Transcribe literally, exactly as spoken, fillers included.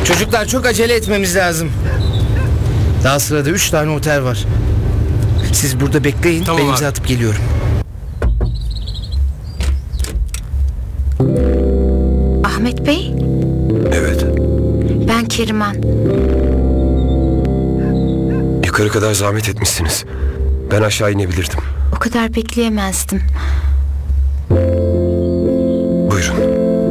Çocuklar çok acele etmemiz lazım. Daha sırada üç tane otel var. Siz burada bekleyin, Tamam ben imza abi. atıp geliyorum. Ahmet Bey, Evet. ben Keriman. Yukarı kadar zahmet etmişsiniz. Ben aşağı inebilirdim. O kadar bekleyemezdim.